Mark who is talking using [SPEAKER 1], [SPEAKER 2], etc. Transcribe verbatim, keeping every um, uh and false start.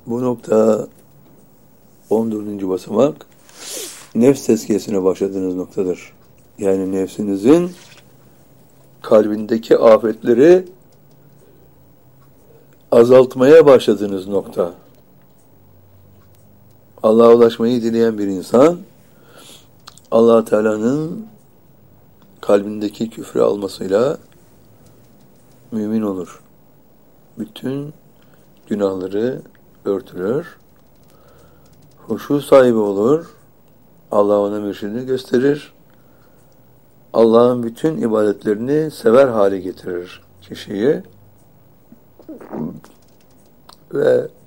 [SPEAKER 1] Bu nokta on dördüncü basamak nefs tezkiyesine başladığınız noktadır. Yani nefsinizin kalbindeki afetleri azaltmaya başladığınız nokta. Allah'a ulaşmayı dileyen bir insan Allah Teala'nın kalbindeki küfrü almasıyla mümin olur. Bütün günahları örtülür. Huşu sahibi olur. Allah ona mürşidini gösterir. Allah'ın bütün ibadetlerini sever hale getirir kişiyi. Ve